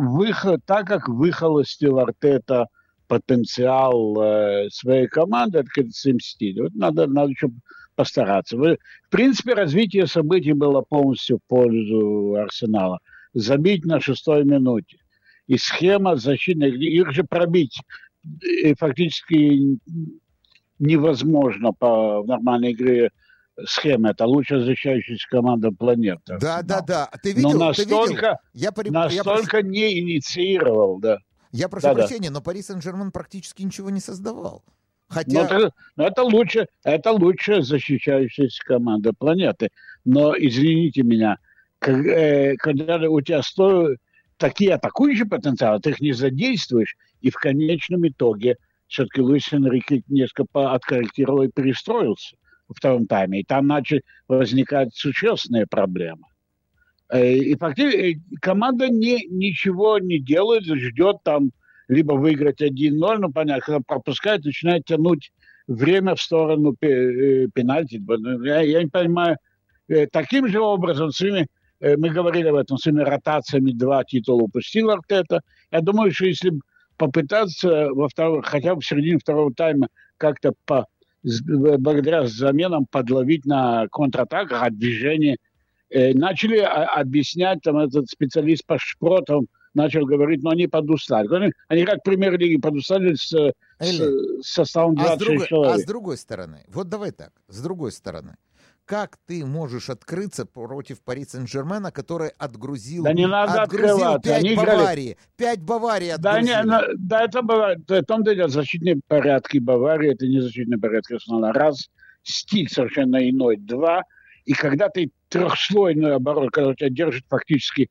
так как выхолостил Артета потенциал своей команды, это как-то им стиль. Вот надо еще постараться. В принципе, развитие событий было полностью в пользу Арсенала. Забить на 6-й минуте. И схема защитной, их же пробить фактически невозможно по нормальной игре схемы. Это лучшая защищающаяся команда планеты. Да. Ты видел? Но настолько не инициировал, да. Я прошу прощения, но Пари Сен-Жермен практически ничего не создавал. Хотя... это лучшая защищающаяся команда планеты. Но, извините меня, когда у тебя такие атакующие потенциалы, ты их не задействуешь, и в конечном итоге все-таки Луис Энрике несколько откорректировал и перестроился во втором тайме. И там начали возникать существенные проблемы. И фактически команда ничего не делает, ждет там либо выиграть 1-0, ну, понятно, когда пропускает, начинает тянуть время в сторону пенальти. Я не понимаю, таким же образом, мы говорили об этом, своими ротациями 2 титула упустил Артета. Я думаю, что если попытаться хотя бы в середине второго тайма как-то благодаря заменам подловить на контратаках от движения, начали объяснять, там этот специалист по шпротам начал говорить, но они подустали. Они как в премьер-лиге подустали с составом 26 человек. А с другой стороны, вот давай так, с другой стороны, как ты можешь открыться против Пари Сен-Жермена, который отгрузил 5 Баварии? 5 Баварий отгрузили. Это бывает. В том-то идет защитные порядки Баварии, это не защитные порядки Арсенала. Раз, стиль совершенно иной. 2, и когда ты трехслойную оборону, когда у тебя держит фактически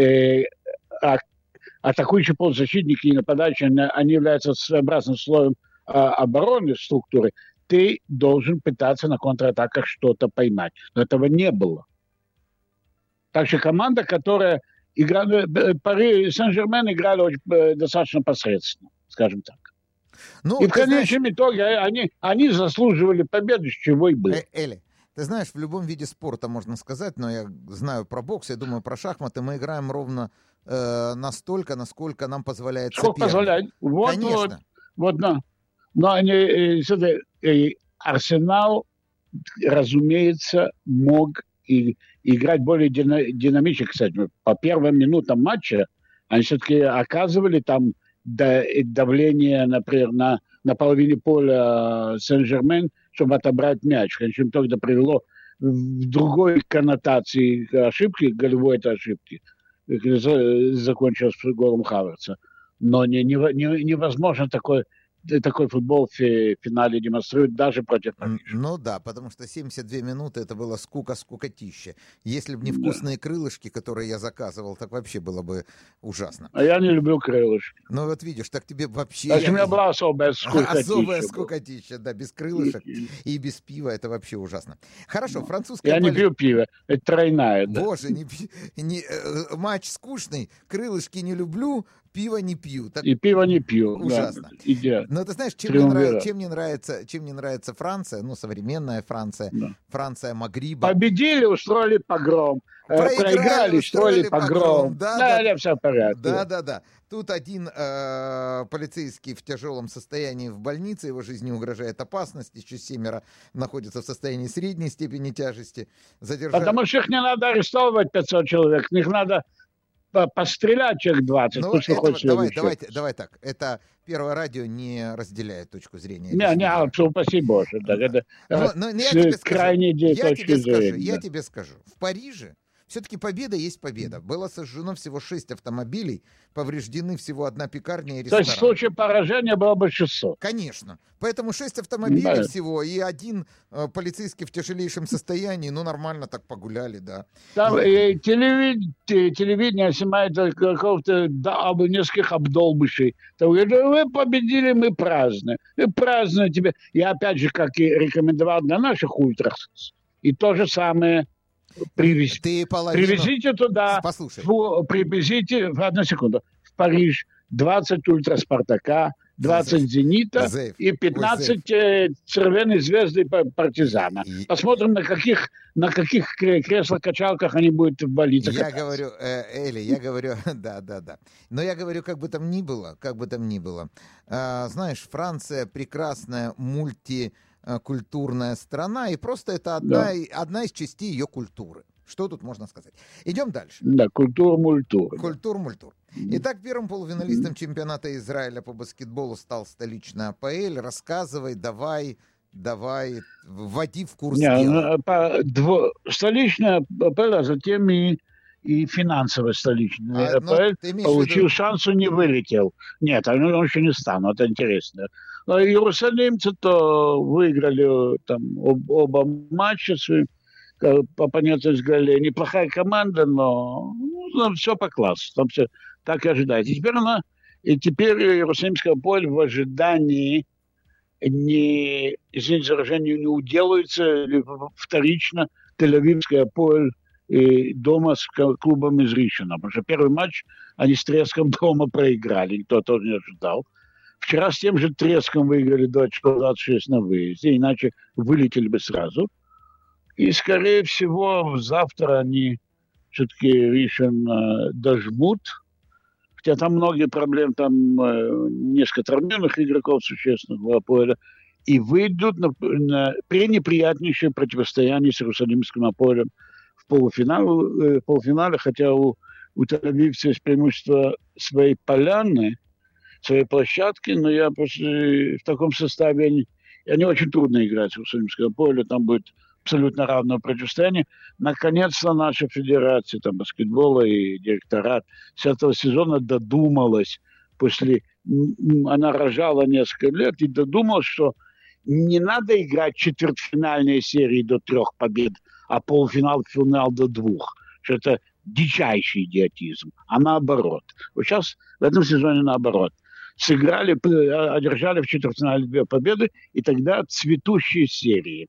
атакующие полузащитники и нападающие, они являются своеобразным слоем обороны структуры, ты должен пытаться на контратаках что-то поймать. Но этого не было. Так что команда, которая играла, Пари Сен-Жермен играли достаточно посредственно, скажем так. И в конечном итоге они заслуживали победы, с чего и было. Эли, ты знаешь, в любом виде спорта можно сказать, но я знаю про бокс, я думаю про шахматы, мы играем ровно настолько, насколько нам позволяет соперник. Позволяет. Конечно. Но Арсенал, разумеется, мог играть более динамично. Кстати, по первым минутам матча они все-таки оказывали там давление, например, на половине поля Сен-Жермен, чтобы отобрать мяч. В конечном итоге это привело в другой коннотации ошибки, голевой это ошибки, закончилось голом Хаверца. Но невозможно такой футбол в финале демонстрирует даже против Парижа. Ну да, потому что 72 минуты это было скукотища. Если бы не вкусные крылышки, которые я заказывал, так вообще было бы ужасно. А я не люблю крылышки. Ну вот видишь, так тебе вообще... Значит, у меня была особая скукотища. Особая скукотища, да, без крылышек и без пива, это вообще ужасно. Хорошо, французская... Я не пью пиво, это тройная. Боже, матч скучный, крылышки не люблю, пиво не пью. Так... И пиво не пью. Ужасно. Да. Но ты знаешь, чем мне нравится Франция, ну, современная Франция, да. Франция Магриба. Победили, устроили погром. Проиграли, устроили погром. Да, все в порядке. Да. Тут один полицейский в тяжелом состоянии в больнице, его жизни угрожает опасность, еще 7 находятся в состоянии средней степени тяжести. Потому что их не надо арестовывать 500 человек, их надо пострелять человек 20. Давай так. Это Первое радио не разделяет точку зрения. Упаси Боже. Крайне точки зрения. Я тебе скажу. В Париже все-таки победа есть победа. Было сожжено всего 6 автомобилей, повреждены всего 1 пекарня и ресторан. То есть в случае поражения было бы 600. Конечно. Поэтому 6 автомобилей всего и 1 полицейский в тяжелейшем состоянии. Ну, нормально так погуляли, да. Там телевидение снимает какого-то нескольких обдолбышей. Там говорят, вы победили, мы празднуем. И празднуем тебе. Я опять же, как и рекомендовал для наших ультрас, и то же самое. Привезите туда, привезите, одну секунду, в Париж 20 ультра Спартака, 20 «Зенита» и 15 «Червеной звезды» «Партизана». Посмотрим, на каких креслах-качалках они будут в больнице кататься. Я говорю, Эли, я говорю, да. Но я говорю, как бы там ни было. Знаешь, Франция прекрасная мультикультурная страна, и просто это одна из частей ее культуры. Что тут можно сказать? Идем дальше. Да, культура-мультура. Культур-мультур. Итак, первым полуфиналистом чемпионата Израиля по баскетболу стал столичный АПЛ. Рассказывай, давай, вводи в курс дела. Столичный АПЛ, а затем и финансово столичный АПЛ получил шанс и не вылетел. Нет, он еще не станет, это интересно. Иерусалимцы-то выиграли там оба матча, оппоненты сыграли неплохая команда, но все по классу, там все так и ожидается. Теперь Иерусалимское поле в ожидании извините за выражение, не уделается вторично Тель-Авивское поле дома с клубом из Ришона. Потому что первый матч они с треском дома проиграли, никто тоже не ожидал. Вчера с тем же треском выиграли 26 на выезде, иначе вылетели бы сразу. И, скорее всего, завтра они все-таки Ришон дожмут. Хотя там многие проблемы, там несколько травмированных игроков существенных в Апоэле. И выйдут на пренеприятнейшее противостояние с Иерусалимским Апоэлем в полуфинале, хотя у Тель-Авивцев есть преимущество своей поляны, своей площадки, но в таком составе они очень трудно играть в Иерусалимском Апоэле, там будет абсолютно равное противостояние. Наконец-то наша федерация там, баскетбола и директорат с этого сезона додумалась, она рожала несколько лет и додумалась, что не надо играть четвертьфинальные серии до 3 побед, а полуфинал, финал до 2. Что это дичайший идиотизм. А наоборот. Вот сейчас в этом сезоне наоборот. Одержали в четвертьфинале 2 победы, и тогда цветущие серии.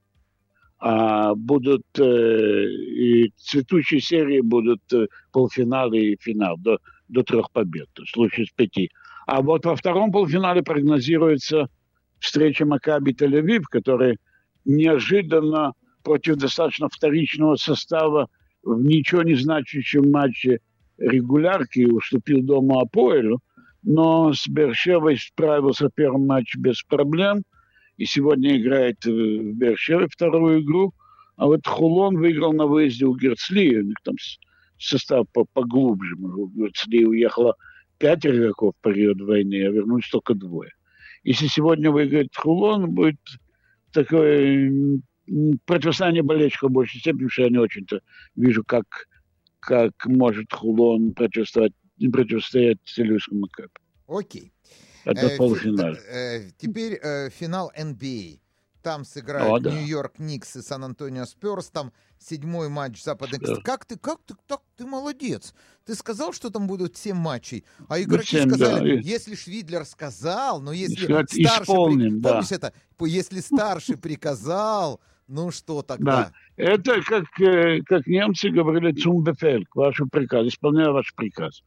Цветущие серии будут полуфинал и финал до 3 побед, в случае с 5. А вот во втором полуфинале прогнозируется встреча Макаби Тель-Авив, который неожиданно против достаточно вторичного состава в ничего не значащем матче регулярки уступил дома Апоэлю, но с Беэр-Шевой справился в первом матче без проблем. И сегодня играет в Беэр-Шеве вторую игру. А вот Хулон выиграл на выезде у Герцли. У них там состав поглубже. У Герцли уехало 5 игроков в период войны, а вернулись только 2. Если сегодня выиграет Хулон, будет такое противостояние болельщиков в большей степени, потому что я не очень-то вижу, как может Хулон противостоять Тель-Авивскому Макаби. Окей. Это полуфинал. Теперь финал NBA. Там сыграют Нью-Йорк Никс и Сан-Антонио Спёрс. Там 7-й матч западных. Как ты молодец. Ты сказал, что там будут 7 матчей. А игроки сказали, если Швидлер сказал, но если старший, если старший приказал, ну что тогда? Да. Это как немцы говорили, zum Befehl, ваш приказ, исполняю ваш приказ.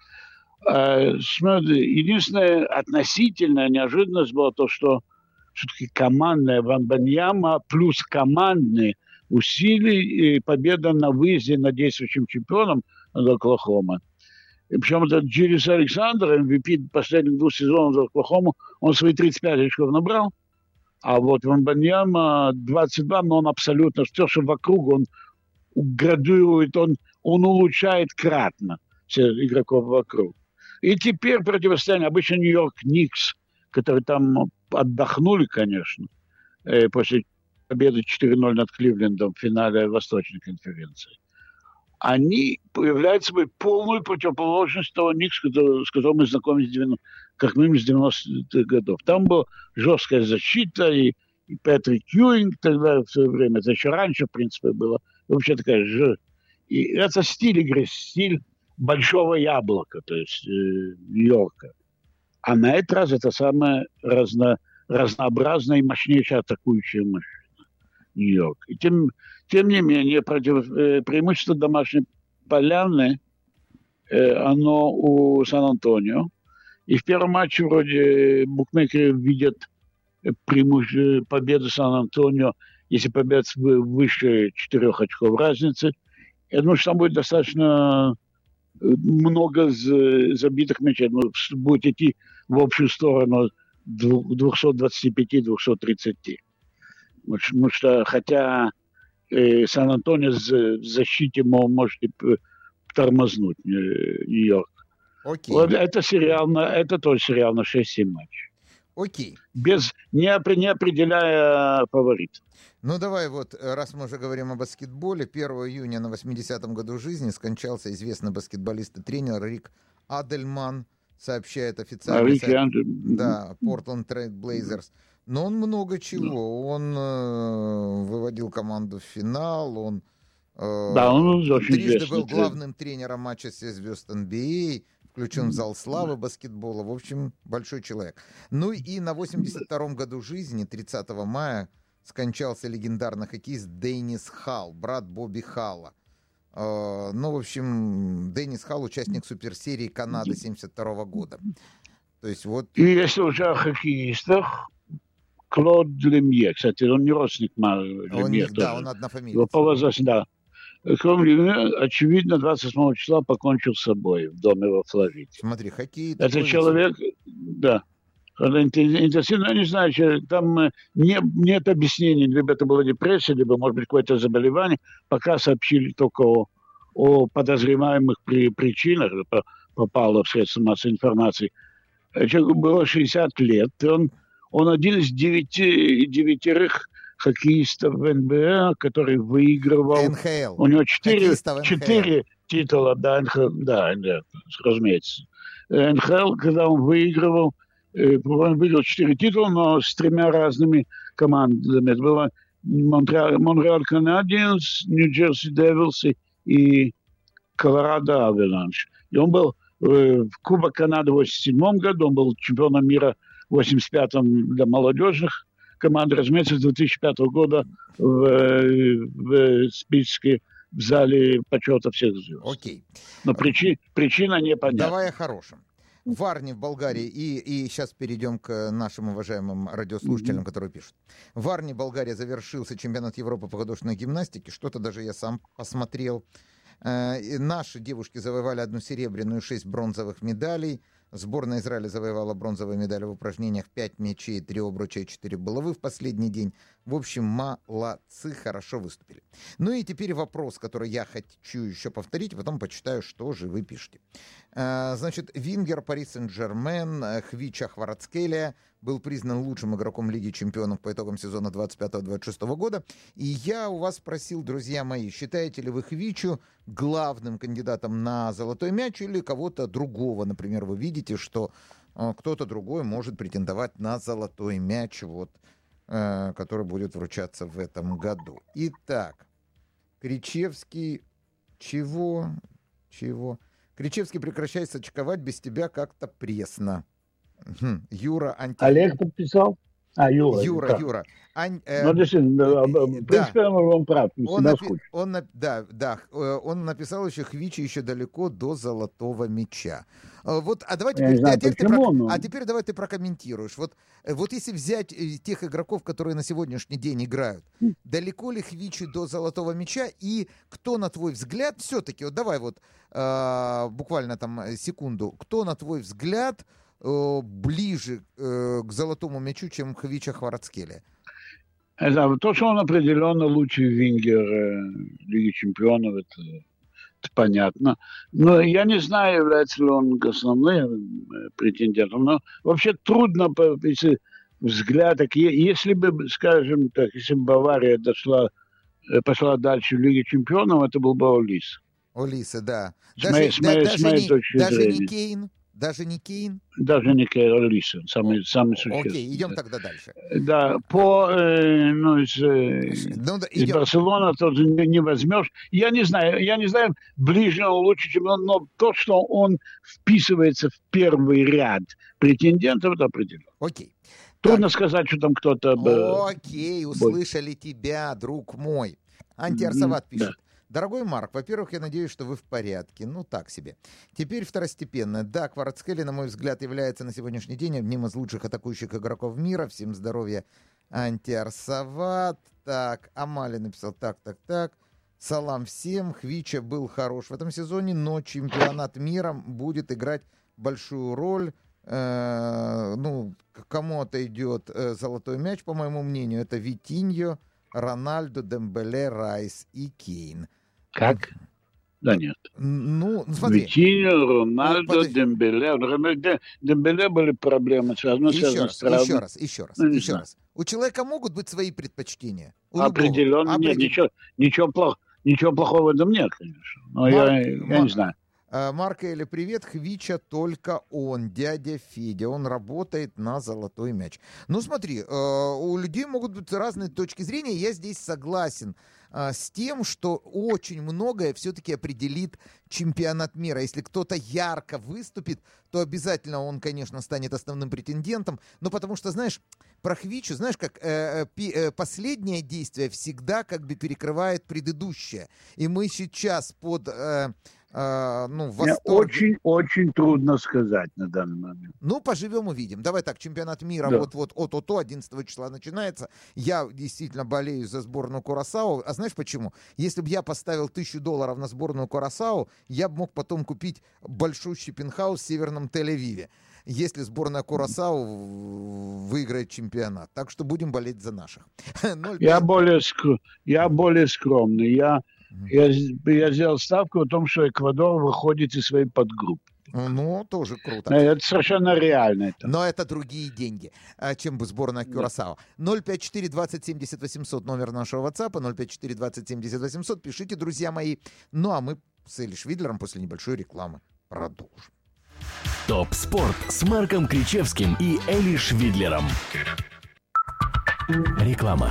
Единственная относительная неожиданность была то, что все-таки командная Ванбаньяма плюс командные усилия и победа на выезде над действующим чемпионом над Оклахома. И причем этот Джиллис Александр, MVP последних 2 сезонов за Оклахому, он свои 35 очков набрал, а вот Ванбаньяма 22, но он абсолютно все, что вокруг, он градуирует, он улучшает кратно всех игроков вокруг. И теперь противостояние. Обычно Нью-Йорк Никс, которые там отдохнули, конечно, после победы 4-0 над Кливлендом в финале Восточной конференции. Они являют собой полную противоположность того Никс, с которым мы знакомились как минимум с 90-х годов. Там была жесткая защита, и Патрик Юинг тогда в свое время, это еще раньше, в принципе, было. Вообще такая же... И это стиль игры, стиль большого яблока, то есть Нью-Йорка. А на этот раз это самая разнообразная и мощнейшая атакующая машина Нью-Йорк. И тем не менее, преимущество домашней поляны, оно у Сан-Антонио. И в первом матче вроде букмекеры видят победу Сан-Антонио, если победа выше 4 очков разницы. Я думаю, что там будет достаточно много забитых мячей. Будет идти в общую сторону 225-230. Потому что, хотя Сан-Антонио в защите может тормознуть Нью-Йорк. Вот это тоже сериал на 6-7 матчей. Окей. Не определяя фаворита. Ну, давай вот, раз мы уже говорим о баскетболе, 1 июня на 80-м году жизни скончался известный баскетболист и тренер Рик Адельман, сообщает официальный сайт, да, Portland Trail Blazers. Но он много чего. Он выводил команду в финал, он трижды был главным тренером матча всех звезд NBA, включен в зал славы баскетбола. В общем, большой человек. Ну и на 82-м году жизни, 30 мая, скончался легендарный хоккеист Деннис Халл, брат Бобби Халла. Ну, в общем, Деннис Халл, участник суперсерии Канады 72 года. То есть вот... И если уже о хоккеистах, Клод Лемье, кстати, он не родственник Лемье. Да, он однофамилец. Его по возрасту, да. Клод Лемье, очевидно, 28 числа покончил с собой в доме во Флориде. Смотри, хоккей... Это человек, да. Интенсивно, я не знаю, там нет объяснений, либо это была депрессия, либо, может быть, какое-то заболевание. Пока сообщили только о подозреваемых причинах, попало в средства массовой информации. Человеку было 60 лет, он один из 9 хоккеистов в НБА, который выигрывал... НХЛ. У него 4 титула, да, разумеется. НХЛ, когда он выигрывал 4 титула, но с 3 разными командами. Это было Монреаль Канадиенс, Нью-Джерси Девилс и Колорадо Аваланш. И он был в Кубок Канады в 1987 году, он был чемпионом мира в 1985 для молодежных команд. Разумеется, с 2005 года в списке в зале почета всех звезд. Окей. Но причина непонятна. Давай о хорошем. В Варне, в Болгарии, и сейчас перейдем к нашим уважаемым радиослушателям, которые пишут. В Варне, Болгария, завершился чемпионат Европы по художественной гимнастике. Что-то даже я сам посмотрел. Наши девушки завоевали 1 серебряную, 6 бронзовых медалей. Сборная Израиля завоевала бронзовые медали в упражнениях 5 мячей, 3 обруча и 4 булавы в последний день. В общем, молодцы, хорошо выступили. Ну и теперь вопрос, который я хочу еще повторить, потом почитаю, что же вы пишете. Значит, вингер Пари Сен-Жермен Хвича Хварацкелия был признан лучшим игроком Лиги чемпионов по итогам сезона 25-26 года. И я у вас спросил, друзья мои, считаете ли вы Хвичу главным кандидатом на золотой мяч или кого-то другого? Например, вы видите, что кто-то другой может претендовать на золотой мяч, вот, который будет вручаться в этом году. Итак, Кричевский... Чего? Кричевский, прекращай сочковать, без тебя как-то пресно. Юра Олег подписал? Юра. Ну, действительно, в принципе, он прав. Он написал еще Хвичи еще далеко до золотого мяча. Вот, а давайте теперь давай ты прокомментируешь. Вот если взять тех игроков, которые на сегодняшний день играют, далеко ли Хвичи до золотого мяча, и кто, на твой взгляд, все-таки, вот давай вот буквально там секунду, кто, на твой взгляд, ближе к золотому мячу, чем Хвича Хварацкелия? То, что он определенно лучший вингер Лиги чемпионов, это понятно. Но я не знаю, является ли он основным претендентом. Но вообще трудно, если взгляд, если бы, скажем так, если бы Бавария пошла дальше в Лиге чемпионов, это был бы Олис. Олиса, да. Даже не Кейн? Даже не Кейн? Даже не Кейн, Олиса, самый существенный. Окей, идем тогда дальше. Да, из Барселоны тоже не возьмешь. Я не знаю, ближе он лучше, чем он, но то, что он вписывается в первый ряд претендентов, это определенно. Окей. Трудно сказать, что там кто-то... Окей, услышали тебя, друг мой. Антиарсават пишет. Да. Дорогой Марк, во-первых, я надеюсь, что вы в порядке. Ну, так себе. Теперь второстепенно. Да, Кварацхелия, на мой взгляд, является на сегодняшний день одним из лучших атакующих игроков мира. Всем здоровья, Антиарсават. Так, Амали написал так. Салам всем. Хвича был хорош в этом сезоне, но чемпионат мира будет играть большую роль. Кому отойдет золотой мяч, по моему мнению, это Витиньо, Рональдо, Дембеле, Райс и Кейн. Как? Да нет. Смотри. Витиньо, Рональдо, Дембеле. Дембеле были проблемы связаны с Еще раз. У человека могут быть свои предпочтения. Определенно. Нет, ничего плохого в этом нет, конечно. Но я не знаю. Марк Эли, привет. Хвича только он, дядя Федя. Он работает на золотой мяч. Ну, смотри, у людей могут быть разные точки зрения. Я здесь согласен с тем, что очень многое все-таки определит чемпионат мира. Если кто-то ярко выступит, то обязательно он, конечно, станет основным претендентом. Но потому что, знаешь, про Хвичу, знаешь, как последнее действие всегда как бы перекрывает предыдущее. И мы сейчас под... Мне очень трудно сказать на данный момент. Ну, поживем увидим. Давай так, чемпионат мира вот-вот от 11 числа начинается. Я действительно болею за сборную Курасао. А знаешь почему? Если бы я поставил $1000 на сборную Курасао, я бы мог потом купить большущий пентхаус в северном Тель-Авиве, если сборная Курасао выиграет чемпионат. Так что будем болеть за наших. Я более скромный. Я сделал ставку о том, что Эквадор выходит из своей подгруппы. Ну, тоже круто. Это совершенно реально. Но это другие деньги, чем бы сборная Кюрасао. 054-20-70-800, номер нашего WhatsApp, 054-20-70-800. Пишите, друзья мои. Ну, а мы с Эли Швидлером после небольшой рекламы продолжим. ТОП Спорт с Марком Кричевским и Эли Швидлером. Реклама.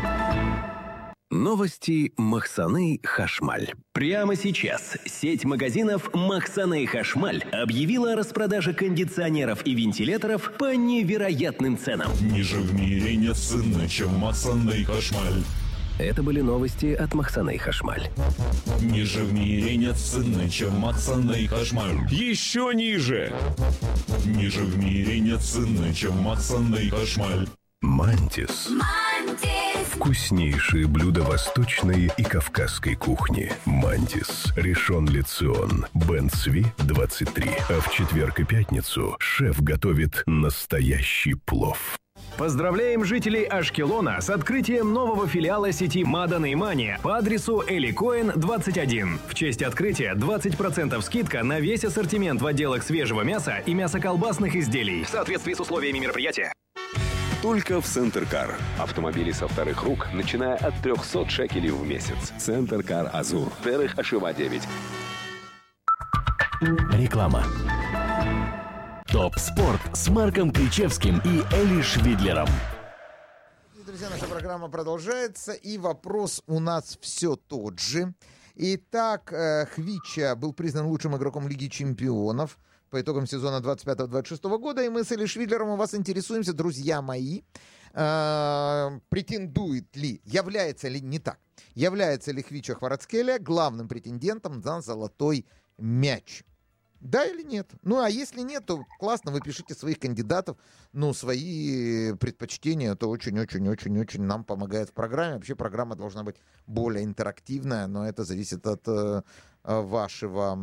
Новости Махсаны Хашмаль. Прямо сейчас сеть магазинов Махсаны Хашмаль объявила о распродаже кондиционеров и вентиляторов по невероятным ценам. Ниже в мире нет цены, чем Махсаны Хашмаль. Это были новости от Махсаны Хашмаль. Ниже в мире нет цены, чем Махсаны Хашмаль. Еще ниже. Ниже в мире нет цены, чем Махсаны Хашмаль. Мантис. Вкуснейшие блюда восточной и кавказской кухни. Мантис, Ришон Ле-Цион, Бен Цви, 23. А в четверг и пятницу шеф готовит настоящий плов. Поздравляем жителей Ашкелона с открытием нового филиала сети Мадан и Мани по адресу Эли Коэн, 21. В честь открытия 20% скидка на весь ассортимент в отделах свежего мяса и мясоколбасных изделий в соответствии с условиями мероприятия. Только в Центркар. Автомобили со вторых рук, начиная от 300 шекелей в месяц. Центркар Азур. Терех Ашива 9. Реклама. ТОП Спорт с Марком Кричевским и Эли Швидлером. Друзья, наша программа продолжается, и вопрос у нас все тот же. Итак, Хвича был признан лучшим игроком Лиги чемпионов по итогам сезона 25-26 года, и мы с Эли Швидлером у вас интересуемся, друзья мои, претендует ли, является ли Хвича Кварацхелия главным претендентом на золотой мяч? Да или нет? Ну, а если нет, то классно, вы пишите своих кандидатов, свои предпочтения, это очень-очень-очень-очень нам помогает в программе. Вообще программа должна быть более интерактивная, но это зависит от вашего,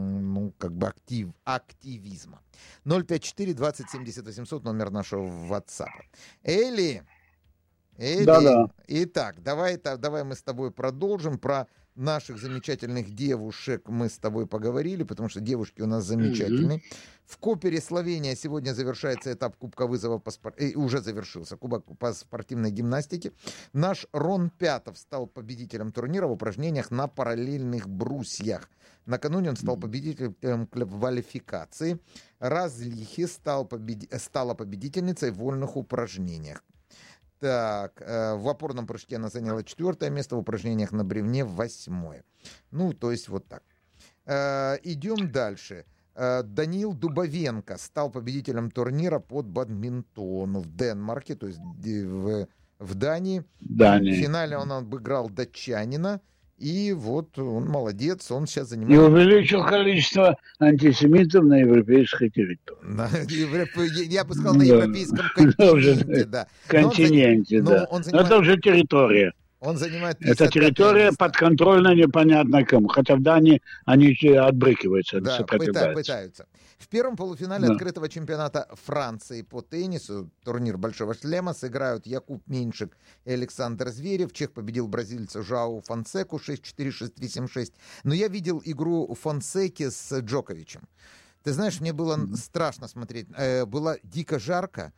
активизма. 054-20-70-800, номер нашего WhatsApp. Эли. Да-да. Итак, давай мы с тобой продолжим про наших замечательных девушек. Мы с тобой поговорили, потому что девушки у нас замечательные. В Копере, Словения, сегодня завершается этап Кубка вызова уже завершился Кубок по спортивной гимнастике. Наш Рон Пятов стал победителем турнира в упражнениях на параллельных брусьях. Накануне он стал победителем квалификации. Разлихи стала победительницей в вольных упражнениях. Так, в опорном прыжке она заняла 4-е место, в упражнениях на бревне 8-е. То есть вот так. Идем дальше. Даниил Дубовенко стал победителем турнира по бадминтону в Денмарке, то есть в Дании. В финале он обыграл датчанина И вот он молодец, он сейчас занимается... И увеличил количество антисемитов на европейской территории. Я бы сказал, на европейском континенте, да. Континенте, да. Это уже территория. Он занимает 55 Это территория подконтрольна непонятно кому. Хотя в Дании они отбрыкиваются, да, пытаются. В первом полуфинале открытого чемпионата Франции по теннису, турнир Большого шлема, сыграют Якуб Меньшик и Александр Зверев. Чех победил бразильца Жау Фонсеку 6-4, 6-3, 7-6. Но я видел игру Фонсеки с Джоковичем. Ты знаешь, мне было страшно смотреть. Было дико жарко.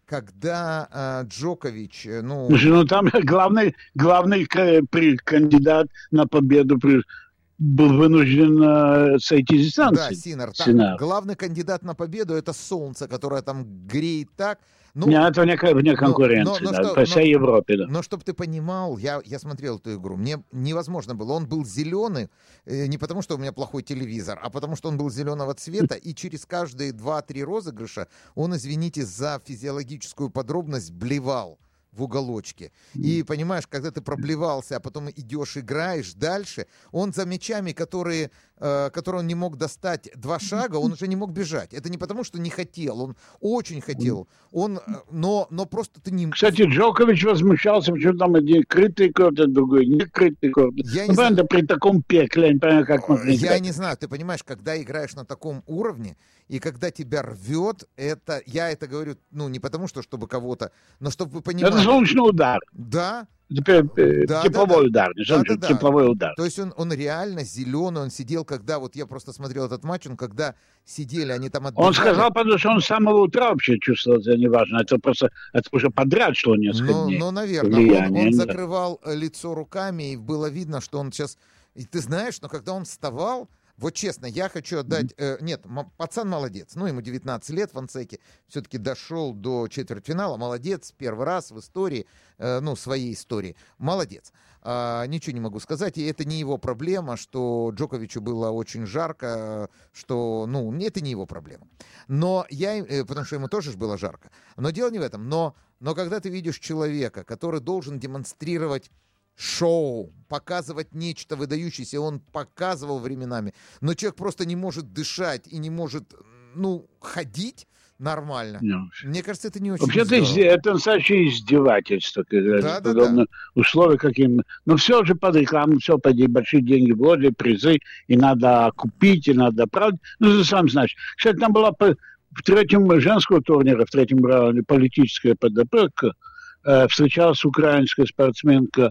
Когда Джокович, там главный кандидат на победу был вынужден сойти с дистанции. Да, Синар. Главный кандидат на победу — это солнце, которое там греет так. Это вне конкуренции, по всей Европе. Да. Но чтобы ты понимал, я смотрел эту игру, мне невозможно было. Он был зеленый, не потому что у меня плохой телевизор, а потому что он был зеленого цвета, и через каждые 2-3 розыгрыша он, извините за физиологическую подробность, блевал в уголочке. И понимаешь, когда ты проблевался, а потом идешь, играешь дальше, он за мячами, которые он не мог достать 2 шага, он уже не мог бежать. Это не потому, что не хотел, он очень хотел. Но просто ты не... Кстати, Джокович возмущался, почему там один крытый корт, а другой не крытый корт. При таком пекле, я не понимаю, как можно играть. Я не знаю, ты понимаешь, когда играешь на таком уровне, и когда тебя рвет, я это говорю, не потому, чтобы кого-то, но чтобы вы понимали. Это солнечный удар. Да. Тепловой удар, тепловой удар. То есть он реально зеленый, он сидел, когда, вот я просто смотрел этот матч, когда сидели, они там отдыхали. Он сказал, потому что он с самого утра вообще чувствовал, это неважно, это уже подряд шло несколько дней. Наверное, он закрывал лицо руками, и было видно, что он сейчас... И ты знаешь, но когда он вставал, вот честно, я хочу отдать... Нет, пацан молодец. Ему 19 лет, Фонсеки все-таки дошел до четвертьфинала. Молодец, первый раз в истории, своей истории. Молодец. Ничего не могу сказать. И это не его проблема, что Джоковичу было очень жарко, что... это не его проблема. Потому что ему тоже было жарко. Но дело не в этом. Но когда ты видишь человека, который должен демонстрировать шоу, показывать нечто выдающееся, он показывал временами, но человек просто не может дышать и не может, ходить нормально. Мне кажется, это не очень вообще-то это настоящее издевательство, когда подобные условия каким. Но все же под рекламу, все поди, большие деньги вложили, призы, и надо купить, и надо правда. Ты сам знаешь. Кстати, там была в третьем женского турнира, в третьем раунде политическая подопека, встречалась украинская спортсменка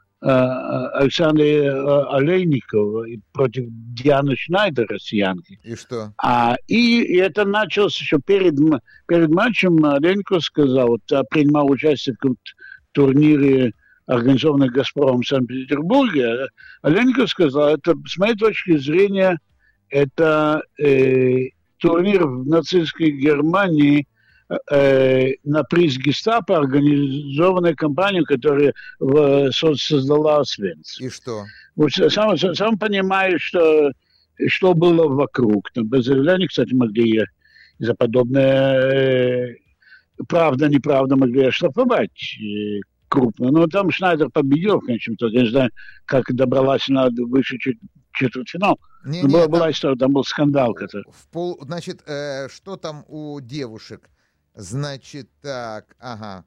Александра Олейникова против Дианы Шнайдер, россиянки. И что? И это началось еще перед матчем. Олейникова сказал, принимал участие в турнире, организованном «Газпромом» в Санкт-Петербурге. Олейникова сказал, это, с моей точки зрения, это турнир в нацистской Германии на приз Гестапо, организованная компания, которая создала Освенцим. И что? Вот сам понимаешь, что было вокруг. Там без заявления, кстати, могли за подобное правда-неправда могли оштрафовать крупно. Но там Шнайдер победил, в конечном итоге. Я не знаю, как добралась она выше четвертьфинал. Была история, там был скандал. Значит, что там у девушек? Значит, так,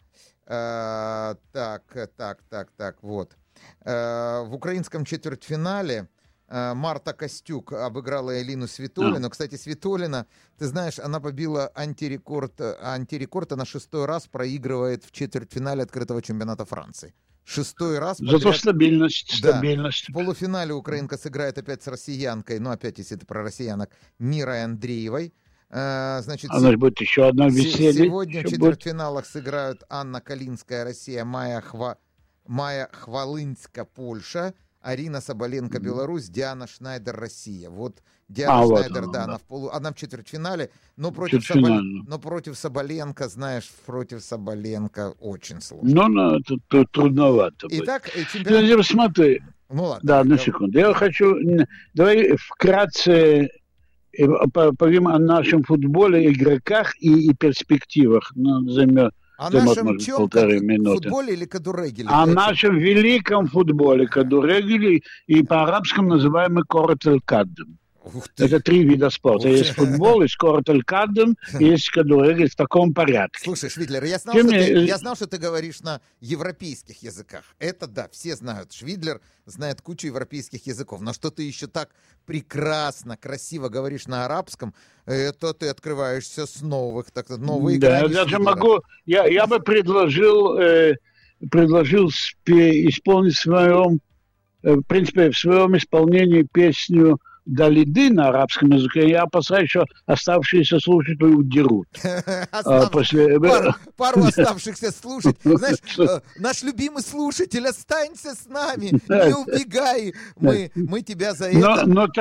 вот. В украинском четвертьфинале Марта Костюк обыграла Элину Свитолину. Кстати, Свитолина, ты знаешь, она побила антирекорд, она 6-й раз проигрывает в четвертьфинале открытого чемпионата Франции. 6-й раз подряд. Зато стабильность. В полуфинале украинка сыграет опять с россиянкой, опять, если это про россиянок, Мирой Андреевой. Значит, будет еще одна веселье. Сегодня в четвертьфиналах сыграют Анна Калинская, Россия, Майя Хвалынска, Польша, Арина Соболенко, Беларусь, Диана Шнайдер, Россия. Вот Диана Шнайдер, она в четвертьфинале, но против Соболенко, знаешь, против Соболенко очень сложно. Это трудновато. Итак, чемпионат... Смотри. Ладно. Да, одну секунду. Я хочу... Давай вкратце поговорим о нашем футболе, игроках и перспективах. Займем О нашем чем? Футболе или кадурегеле? О нашем великом футболе кадурегеле и по-арабскому называемый корат эль-каддем. Это 3 вида спорта. Есть футбол, есть корат эль-каддем, есть кадурегель в таком порядке. Слушай, Швидлер, я знал, что ты говоришь на европейских языках. Это да, все знают. Швидлер знает кучу европейских языков. Но что ты еще так прекрасно, красиво говоришь на арабском, это ты открываешься с новых, новые грани. Да, я даже могу, я бы предложил исполнить в принципе, в своем исполнении песню Далиды на арабском языке. Я опасаюсь, что оставшиеся слушатели удерут. Пару оставшихся слушателей. Знаешь, наш любимый слушатель, останься с нами, не убегай. Мы тебя за это...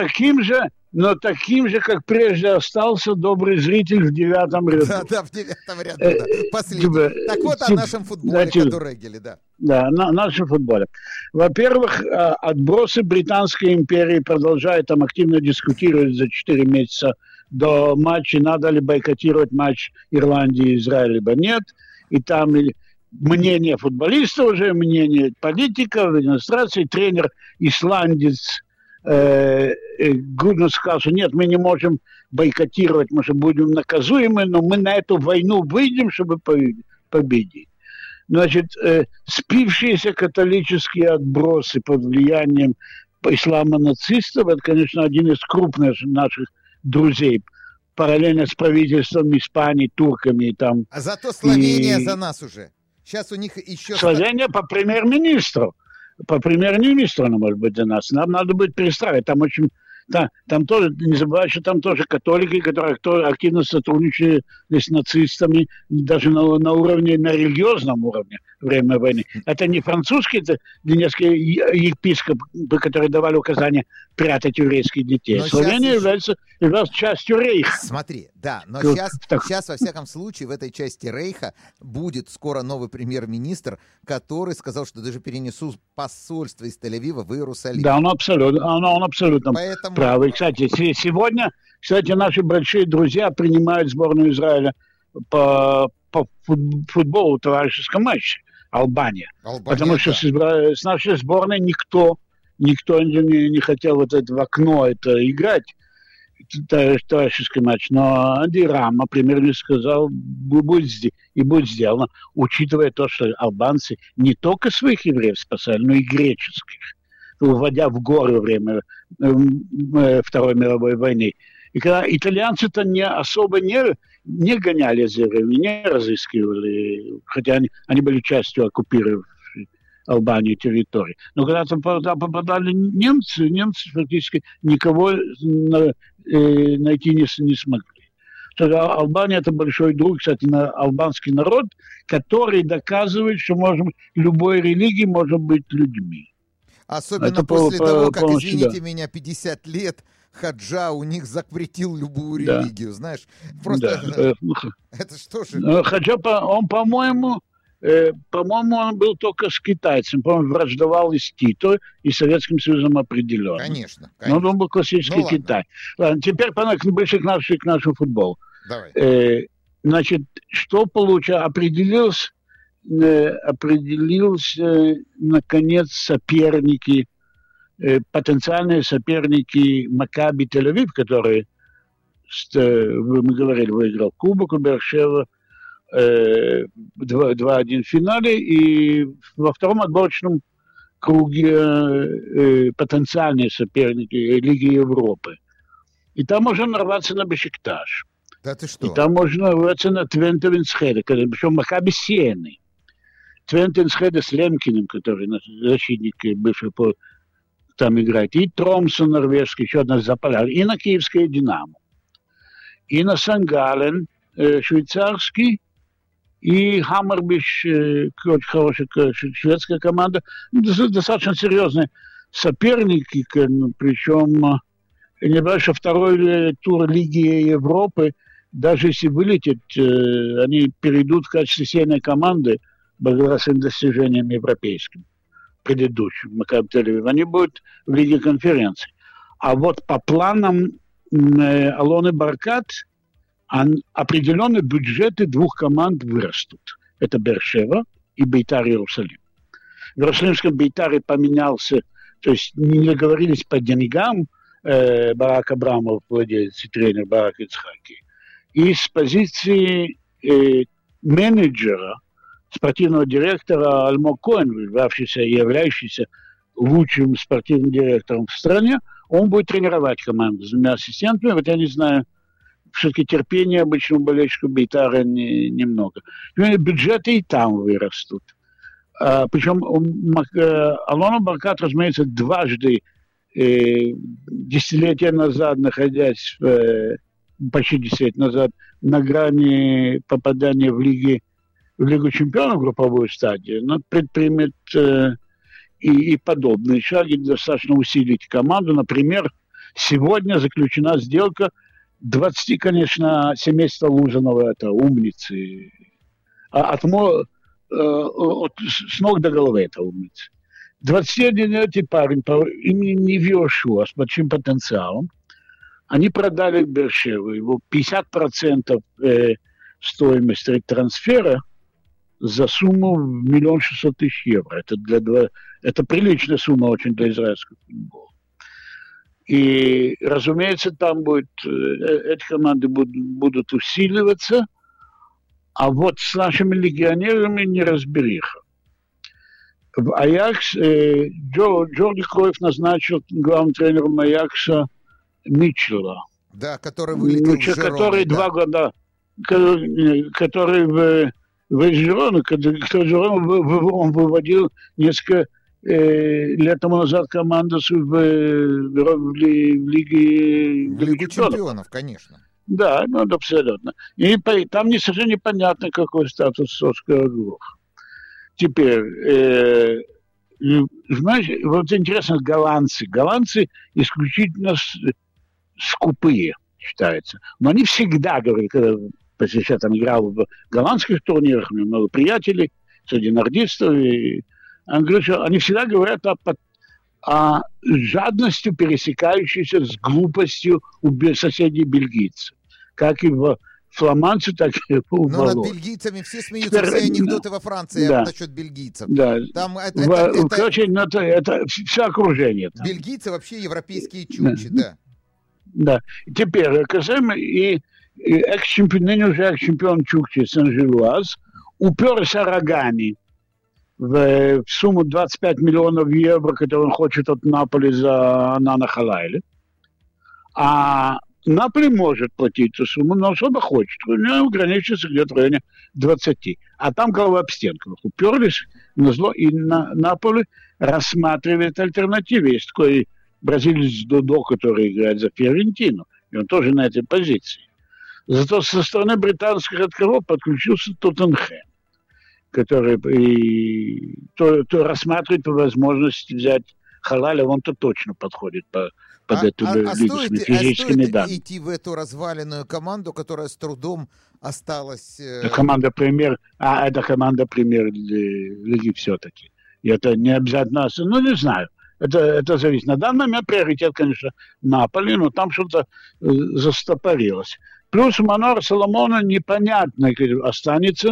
Но таким же, как прежде, остался добрый зритель в 9-м ряду. Да, в 9-м ряду, да. Последний. Так вот о нашем футболе, кадурегеле, да. Да, о нашем футболе. Во-первых, отбросы Британской империи продолжают там активно дискутировать за 4 месяца до матча, надо ли бойкотировать матч Ирландии и Израиля, либо нет. И там мнение футболистов уже, мнение политиков, администрации, тренер исландец Гуднус сказал, что нет, мы не можем бойкотировать, мы же будем наказуемы, но мы на эту войну выйдем, чтобы победить. Значит, спившиеся католические отбросы под влиянием ислама нацистов, это, конечно, один из крупных наших друзей, параллельно с правительством Испании, турками. Там, а зато Словения за нас уже. Сейчас у них еще... Словения по премьер-министру. По премьер-министру, может быть, для нас. Нам надо будет перестраивать. Там очень... Там тоже, не забывай, что там тоже католики, которые активно сотрудничали с нацистами, даже на религиозном уровне во время войны. Это не французские, это несколько епископы, которые давали указания прятать еврейских детей. Словения является частью рейха. Смотри, да, но сейчас, во всяком случае, в этой части рейха будет скоро новый премьер-министр, который сказал, что даже перенесу посольство из Тель-Авива в Иерусалим. Да, он абсолютно правый. Кстати, сегодня, наши большие друзья принимают сборную Израиля по футболу в товарищеском матче. Албания. Потому что с нашей сборной никто не хотел в окно играть, товарищеский матч. Но Анди Рама, премьер-министр, сказал, будет сделано, учитывая то, что албанцы не только своих евреев спасали, но и греческих, уводя в горы во время Второй мировой войны. И когда итальянцы-то особо не гоняли за евреями, не разыскивали, хотя они были частью оккупировавшей Албанию территории. Но когда там попадали немцы фактически никого найти не смогли. Албания — это большой друг, кстати, албанский народ, который доказывает, что любой религии может быть людьми. Особенно это после того, как, извините меня, 50 лет хаджа у них запретил любую религию, знаешь. Просто это что же? Хаджа, он, по-моему, он был только с китайцем. По-моему, враждовал и с Тито, и Советским Союзом определенно. Конечно. Но он был классический Китай. Ладно, теперь ближе к нашему футболу. Давай. Значит, что определился, наконец, потенциальные соперники Макаби Тель-Авив, которые, мы говорили, выиграл Кубок у Бершева, 2-1 в финале, и во втором отборочном круге потенциальные соперники Лиги Европы. И там можно нарваться на Бешикташ. Да ты что? И там можно нарваться на Твенте Винсхеде, причем Макаби Сиены. Твенте Винсхеде с Лемкиным, который защитник бывший там играет, и Тромсон норвежский, еще одна Заполярье, и на Киевское Динамо, и на Сан-Гален швейцарский, и Хаммербиш, очень хорошая шведская команда, достаточно серьезные соперники, причем не знаю, что второй тур Лиги Европы, даже если вылетят, они перейдут в качестве сильной команды благодаря своим достижениям европейским, предыдущим, Макаби Тель-Авив. Они будут в Лиге конференций. А вот по планам Алоны Баркат определенные бюджеты двух команд вырастут. это Беэр-Шева и Бейтар Иерусалим. В Иерусалимском Бейтаре поменялся, то есть не договорились по деньгам Барак Абрамов, владелец и тренер Барак Ицхаки. И с позиции менеджера, спортивного директора Альмог Коэн, являющийся лучшим спортивным директором в стране, он будет тренировать команду с двумя ассистентами. Вот я не знаю, все-таки терпения обычному болельщику Бейтара немного. Бюджеты и там вырастут. Причем Алона Баркат, разумеется, дважды десятилетия назад, находясь почти 10 лет назад на грани попадания в Лигу чемпионов, групповую стадию, но предпримет и подобные шаги, достаточно усилить команду. Например, сегодня заключена сделка 20, конечно, семейства Лузанова, это умницы, с ног до головы это умницы. 21-летний парень по имени Невиошуа с большим потенциалом. Они продали Беэр-Шеву, его 50% стоимости трансфера за сумму в 1 600 000 евро. Это приличная сумма очень для израильского футбола. И, разумеется, там эти команды будут усиливаться, а вот с нашими легионерами неразбериха. В Аякс Джорди Кройф назначил главным тренером Аякса Митчелла. Да, который вылетел в Жирону. Который 2 года, который в Жирону, он выводил несколько лет тому назад команду в Лиге чемпионов, конечно. Да, абсолютно. И там совершенно непонятно, какой статус Соскара Глуха. Теперь, знаете, вот интересно, голландцы. Голландцы исключительно скупые, считается. Но они всегда говорят, когда я там играл в голландских турнирах, у меня много приятелей среди нордистов, и они всегда говорят о жадностью, пересекающейся с глупостью у соседей бельгийцев. Как и в фламандцев, так и у волос. Но над бельгийцами все смеются, все анекдоты во Франции насчет бельгийцев. Да. Там короче, это все окружение. Там. Бельгийцы вообще европейские чучи, да. Да. Теперь, касаемо ныне уже экс-чемпион Чукчи Сен-Жилуаз уперся рогами в сумму 25 миллионов евро, которую он хочет от Наполи за Анана Халайли. А Наполи может платить эту сумму, но особо хочет. У него ограничится где-то в районе 20. А там голова об стенку. Уперлись на зло, и Наполи рассматривает альтернативы. Есть такой бразилец Додо, который играет за Фиорентину. И он тоже на этой позиции. Зато со стороны британских открывов подключился Тоттенхэм, который то рассматривает возможность взять Халаля, он-то точно подходит под эту лигу с физическими данными. Стоит идти в эту разваленную команду, которая с трудом осталась... Команда премьер, это команда премьер-лиги все-таки. И это не обязательно... не знаю. Это зависит. На данный момент приоритет, конечно, Наполи, но там что-то застопорилось. Плюс Манор Соломона непонятно, останется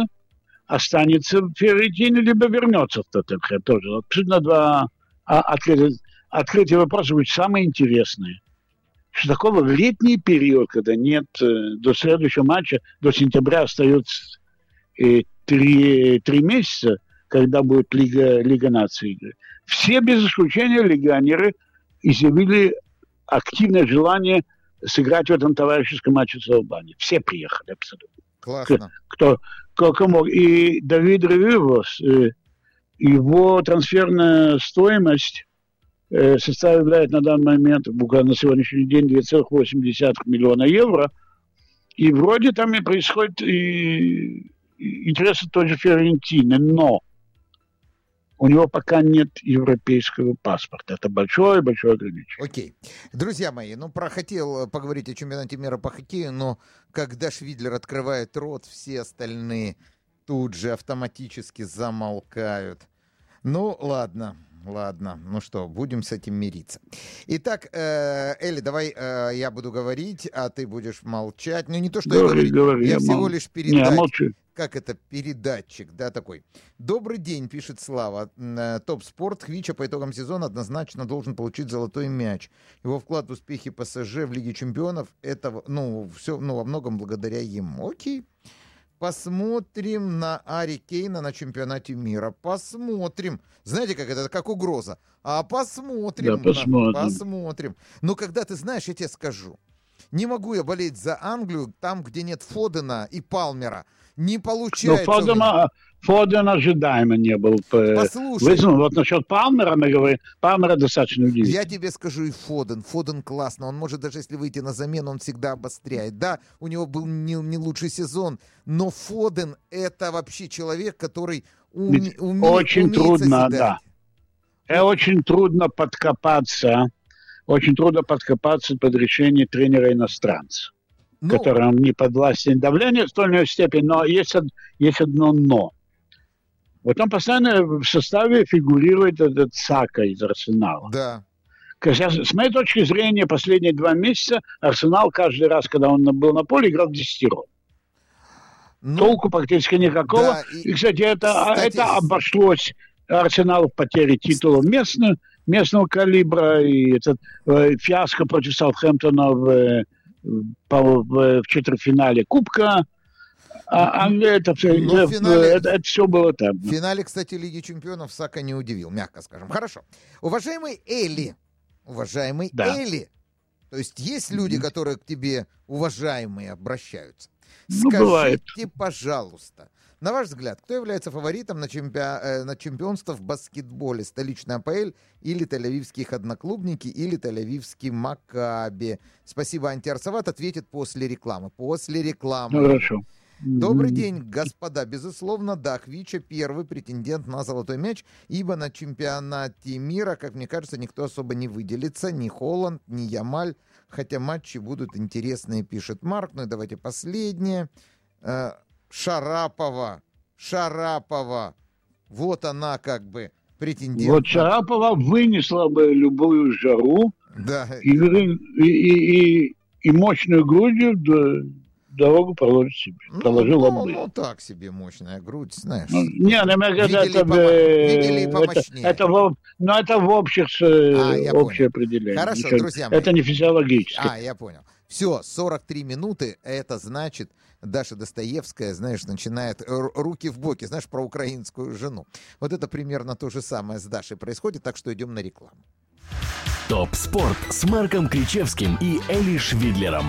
в Фиорентине, либо вернется в Тоттенхэм. Тоже абсолютно два открытые вопросы, будут самые интересные. Что такого в летний период, когда нет до следующего матча, до сентября остается 3 месяца, когда будет Лига наций. Все без исключения легионеры изъявили активное желание сыграть в этом товарищеском матче с Албанией. Все приехали абсолютно. Классно. Кто мог. И Давид Ревивос, его трансферная стоимость составляет на данный момент, буквально на сегодняшний день, 2,8 миллиона евро. И вроде там и происходит интересы той же Фиорентины, но у него пока нет европейского паспорта. Это большое ограничение. Окей. Друзья мои, хотел поговорить о чемпионате мира по хоккею, но когда Швидлер открывает рот, все остальные тут же автоматически замолкают. Ладно. Ну что, будем с этим мириться. Итак, Эли, давай я буду говорить, а ты будешь молчать. Не то, что говори, я всего лишь как это, передатчик, да, такой. Добрый день, пишет Слава. Топ-спорт. Хвича по итогам сезона однозначно должен получить золотой мяч. Его вклад в успехи ПСЖ в Лиге чемпионов, это, все, во многом благодаря ему. Окей. Посмотрим на Ари Кейна на чемпионате мира. Посмотрим. Знаете, как это, как угроза. Посмотрим. Да, посмотрим. Но когда ты знаешь, я тебе скажу. Не могу я болеть за Англию там, где нет Фодена и Палмера. Не получается. Но Фоден ожидаемо не был. Послушай. Вот насчет Палмера мы говорим. Палмера достаточно удивительный. Я тебе скажу и Фоден. Фоден классно. Он может даже если выйти на замену, он всегда обостряет. Да, у него был не лучший сезон. Но Фоден это вообще человек, который умеет трудно, созидать. Да. Очень трудно подкопаться. Очень трудно подкопаться под решение тренера-иностранца, которым не подвластен давлению в той степени, но есть одно «но». Вот он постоянно в составе фигурирует этот Сака из Арсенала. Да. С моей точки зрения, последние 2 месяца Арсенал каждый раз, когда он был на поле, играл в десятером. Толку практически никакого. Да, и, кстати, это обошлось Арсеналу в потере титула местного калибра, и этот фиаско против Саутгемптона в четвертьфинале Кубка. Это все было там. В финале, кстати, Лиги чемпионов Сака не удивил, мягко скажем. Хорошо. Уважаемый Эли, Эли, то есть есть люди, которые к тебе, уважаемые, обращаются. Скажите, пожалуйста, на ваш взгляд, кто является фаворитом на чемпионство в баскетболе? Столичный АПЛ или тель-авивские одноклубники, или тель-авивский Маккаби? Спасибо, Антиарсават ответит после рекламы. Хорошо. Добрый день, господа. Безусловно, да, Хвича первый претендент на золотой мяч, ибо на чемпионате мира, как мне кажется, никто особо не выделится. Ни Холланд, ни Ямаль. Хотя матчи будут интересные, пишет Марк. Ну и давайте последнее. Шарапова. Вот она как бы претендент. Вот Шарапова вынесла бы любую жару. Да. И мощную грудью дорогу проложит себе. Проложила бы. Ну, так себе мощная грудь, знаешь. Видели помощнее. Это в общее определение. Хорошо, друзья мои. Это не физиологически. Я понял. Все, 43 минуты, это значит, Даша Достоевская, знаешь, начинает руки в боки, знаешь, про украинскую жену. Вот это примерно то же самое с Дашей происходит, так что идем на рекламу. ТОП-спорт с Марком Кричевским и Эли Швидлером.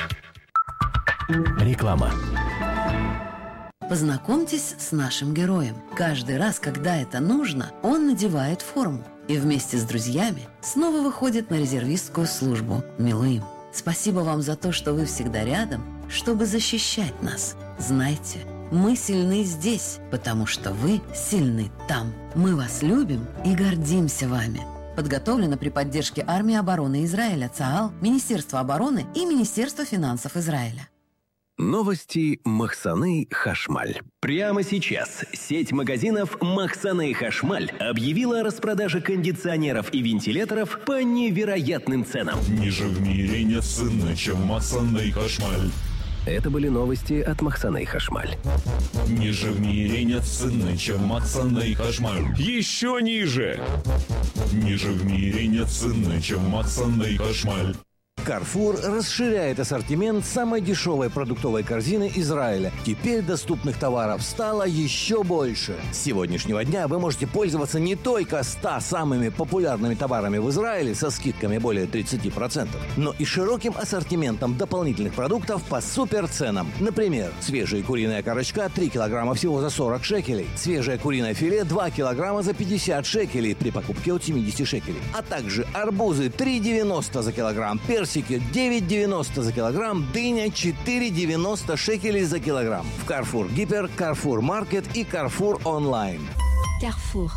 Реклама. Познакомьтесь с нашим героем. Каждый раз, когда это нужно, он надевает форму и вместе с друзьями снова выходит на резервистскую службу. Милым, спасибо вам за то, что вы всегда рядом, чтобы защищать нас. Знайте, мы сильны здесь, потому что вы сильны там. Мы вас любим и гордимся вами. Подготовлено при поддержке Армии обороны Израиля, ЦААЛ, Министерства обороны и Министерства финансов Израиля. Новости Махсаны Хашмаль. Прямо сейчас сеть магазинов Махсаны Хашмаль объявила о распродаже кондиционеров и вентиляторов по невероятным ценам. Ниже в мире нет цены, чем Махсаны Хашмаль. Это были новости от Махсаны Хашмаль. Ниже в мире нет цены, чем Махсаны Хашмаль. Еще ниже. Ниже в мире нет цены, чем Махсаны Хашмаль. Carrefour расширяет ассортимент самой дешевой продуктовой корзины Израиля. Теперь доступных товаров стало еще больше. С сегодняшнего дня вы можете пользоваться не только 100 самыми популярными товарами в Израиле со скидками более 30%, но и широким ассортиментом дополнительных продуктов по суперценам. Например, свежая куриная корочка 3 килограмма всего за 40 шекелей, свежее куриное филе 2 килограмма за 50 шекелей при покупке от 70 шекелей, а также арбузы 3,90 за килограмм, персики 9,90 за килограмм, дыня 4,90 шекелей за килограмм. В Carrefour Гипер, Carrefour Маркет и Carrefour Онлайн. Carrefour.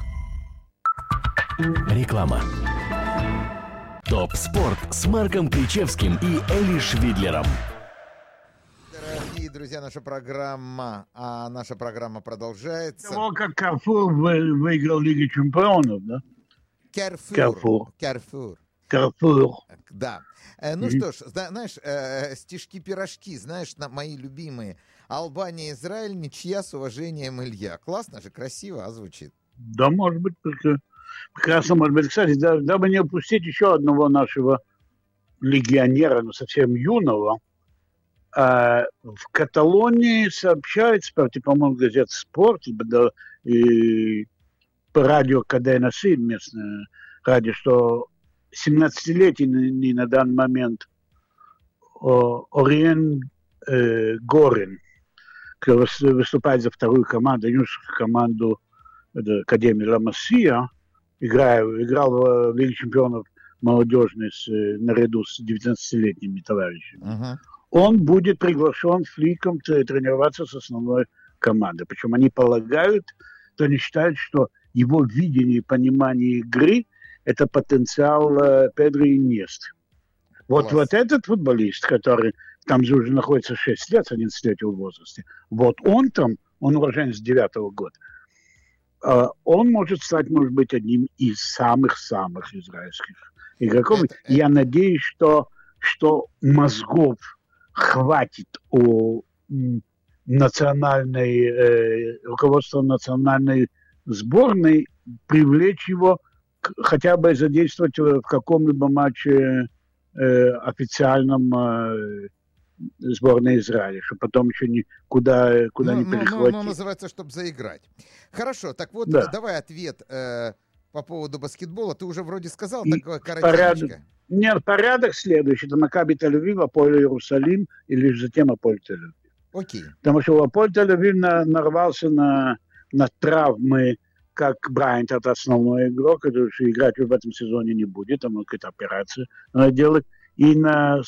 Реклама. ТОП-спорт с Марком Кричевским и Эли Швидлером. Дорогие друзья, наша программа продолжается. Того, как Carrefour выиграл Лигу чемпионов, да? Carrefour. Да. Ну что ж, знаешь, стишки-пирожки, знаешь, мои любимые. Албания, Израиль, ничья с уважением Илья. Классно же, красиво, звучит. Да, может быть, прекрасно, может быть. Кстати, дабы не упустить еще одного нашего легионера, но совсем юного, в Каталонии сообщается, по-моему, газета «Спорт» и по радио Кадена Син, местное радио, что 17-летний на данный момент Ориен Горин, который выступает за вторую команду, юношескую команду Академии Ла Масия, играл в Лиге чемпионов молодежной наряду с 19-летними товарищами. Uh-huh. Он будет приглашен фликом тренироваться с основной командой. Причем они полагают, что они считают, что его видение и понимание игры – это потенциал Педро и Иньесты. Вот этот футболист, который там же уже находится 6 лет, 11-летнего возраста, вот он уроженец 9-го года, он может стать, может быть, одним из самых-самых израильских игроков. Я надеюсь, что мозгов хватит у руководства национальной сборной привлечь его, хотя бы задействовать в каком-либо матче официальном сборной Израиля, чтобы потом еще никуда не перехватить. Ну, называется, чтобы заиграть. Хорошо, так вот, давай ответ по поводу баскетбола. Ты уже вроде сказал, такое коротенько. Нет, порядок следующий. Это Макаби Тель-Авив, Апоэль Иерусалим, и лишь затем Апоэль Тель-Авив. Окей. Потому что Апоэль Тель-Авив нарвался на травмы, как Брайант, это основной игрок, который играть в этом сезоне не будет, там какая-то операция надо делать. И на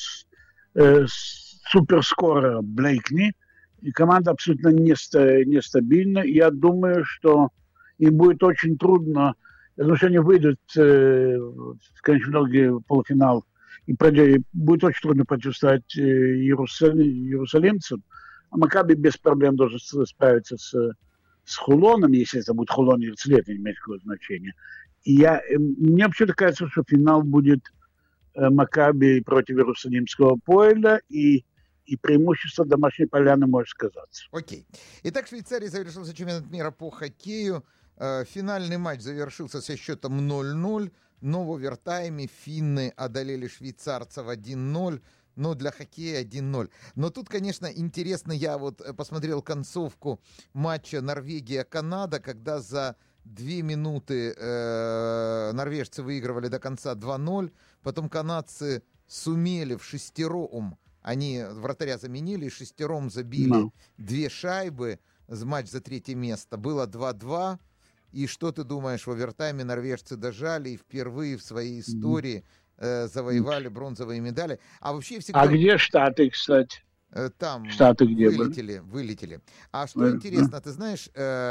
суперскоро Блейкни. И команда абсолютно нестабильна. Я думаю, что им будет очень трудно, потому что они выйдут в конечном итоге в полуфинал, и будет очень трудно противостоять иерусалимцам. А Макаби без проблем должен справиться с Хулоном, если это будет Хулон и Герцлия, это не имеет никакого значения. И мне вообще-то кажется, что финал будет Макаби против Иерусалимского Апоэля, и преимущество домашней поляны может сказаться. Окей. Итак, в Швейцарии завершился чемпионат мира по хоккею. Финальный матч завершился со счетом 0-0, но в овертайме финны одолели швейцарцев 1-0, но для хоккея 1-0. Но тут, конечно, интересно, я вот посмотрел концовку матча Норвегия-Канада, когда за 2 минуты норвежцы выигрывали до конца 2-0, потом канадцы сумели в шестером, они вратаря заменили, и шестером забили 2 шайбы, матч за 3 место, было 2-2. И что ты думаешь, в овертайме норвежцы дожали и впервые в своей истории завоевали бронзовые медали. А вообще всегда... А где Штаты, кстати? Там Штаты где вылетели. А что интересно, ты знаешь,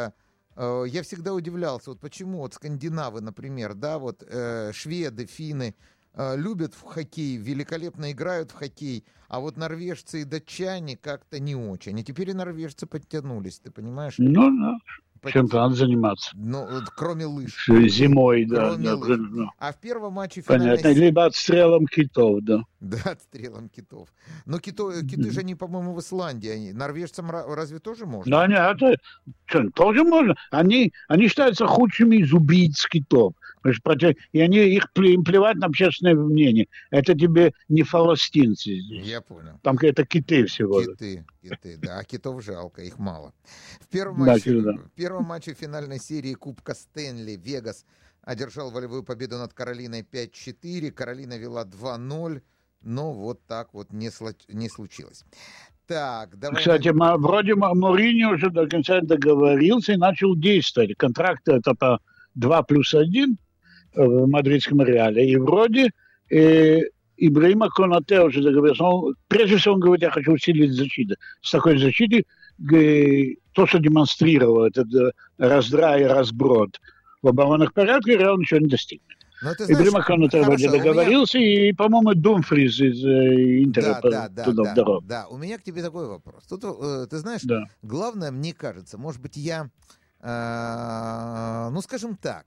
я всегда удивлялся, вот почему вот скандинавы, например, да, вот шведы, финны любят в хоккей, великолепно играют в хоккей, а вот норвежцы и датчане как-то не очень. И теперь и норвежцы подтянулись, ты понимаешь? Ну, да. Чем-то надо заниматься. Ну, кроме лыж. Зимой, да. А в первом матче финальной... Понятно, либо отстрелом китов, да. Да, отстрелом китов. Но киты же, они, по-моему, в Исландии. Норвежцам разве тоже можно? Да, нет, тоже можно. Они считаются худшими из убийц китов. И им плевать на общественное мнение. Это тебе не фаластинцы здесь. Я понял. Там это киты всего. Киты, да. А китов жалко, их мало. В первом матче финальной серии Кубка Стэнли Вегас одержал волевую победу над Каролиной 5-4. Каролина вела 2-0, но вот так вот не случилось. Так, давай... Кстати, вроде Мourinho уже до конца договорился и начал действовать. Контракт это по 2+1 в мадридском Реале. И вроде Ибрахима Конате уже договорился. Прежде всего он говорит, я хочу усилить защиту. С такой защитой то, что демонстрировал этот раздрай и разброд в оборонных порядках, Реал ничего не достигнет. Ибрахима Конате вроде договорился, и, по-моему, Думфрис из Интера туда в дорогу. Да, у меня к тебе такой вопрос. Тут, ты знаешь, главное, мне кажется, может быть, я, ну, скажем так,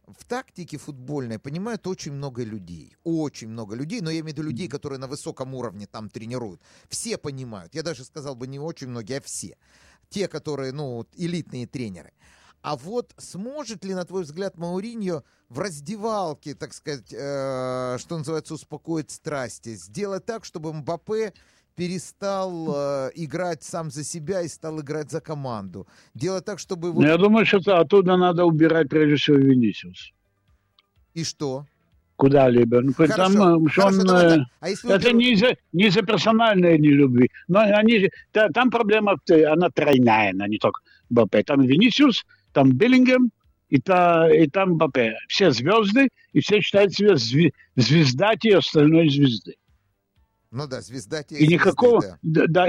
в тактике футбольной понимают очень много людей. Очень много людей, но я имею в виду людей, которые на высоком уровне там тренируют. Все понимают. Я даже сказал бы не очень многие, а все. Те, которые, элитные тренеры. А вот сможет ли, на твой взгляд, Мауриньо в раздевалке, так сказать, что называется, успокоить страсти, сделать так, чтобы Мбаппе перестал играть сам за себя и стал играть за команду? Делать так, чтобы... Я думаю, что оттуда надо убирать прежде всего Винисиус. И что? Куда-либо. Это не из-за персональной нелюбви. Но там проблема, она тройная, она не только Мбаппе. Там Винисиус, там Беллингем и там Мбаппе. Все звезды, и все считают себя звездати остальной звезды. Ну да, звездати и никакого, звезды, да.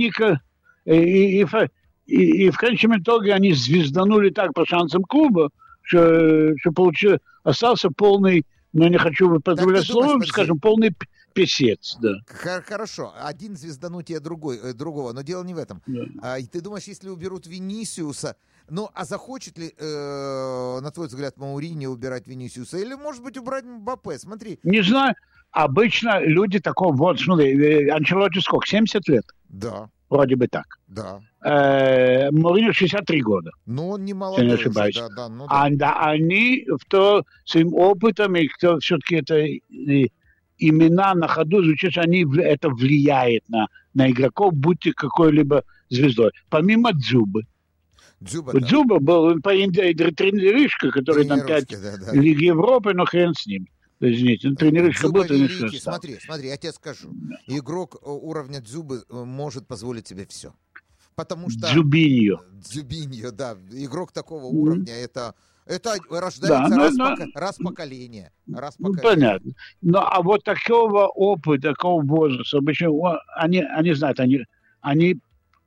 И в конечном итоге они звезданули так по шансам клуба, что остался полный, но не хочу употреблять слово, скажем, полный писец, да. Хорошо, один звезданутие другого, но дело не в этом. Да. И ты думаешь, если уберут Винисиуса, а захочет ли, на твой взгляд, Мауриньо убирать Винисиуса? Или, может быть, убрать Мбаппе? Смотри. Не знаю. Обычно люди такого, смотри, Анчелотти сколько, 70 лет? Да. Вроде бы так. Да. Мауриньо 63 года. Ну, он не молодой, не ошибаюсь. Уже, да. Они своим опытом, и кто все-таки это имена на ходу звучат, это влияет на игроков, будьте какой-либо звездой. Помимо Дзюбы. Дзюба был тренеришка, который там 5 Лиг Европы, но хрен с ним. Извините, тренеришка был, тренеришка стал. Смотри, я тебе скажу. Игрок уровня Дзюбы может позволить себе все. Потому что... Дзюбиньо, да. Игрок такого уровня, это рождается раз поколение. Понятно. А вот такого опыта, такого возраста, обычно они знают, они